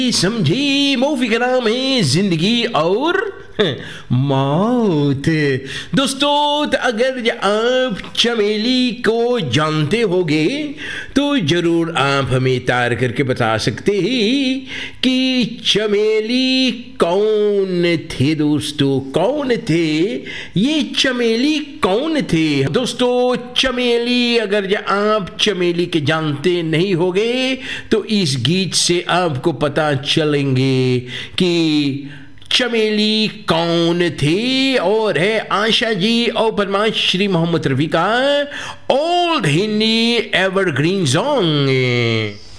समझी मूवी का नाम है जिंदगी और मौत। दोस्तों, तो अगर आप चमेली को जानते होगे तो जरूर आप हमें तार करके बता सकते हैं कि चमेली कौन थे। दोस्तों, कौन थे ये चमेली, कौन थे दोस्तों? चमेली, अगर आप चमेली के जानते नहीं होगे तो इस गीत से आपको पता चलेंगे कि चमेली कौन थे। और है आशा जी और पद्माश्री मोहम्मद रफी का ओल्ड हिंदी एवरग्रीन सॉन्ग।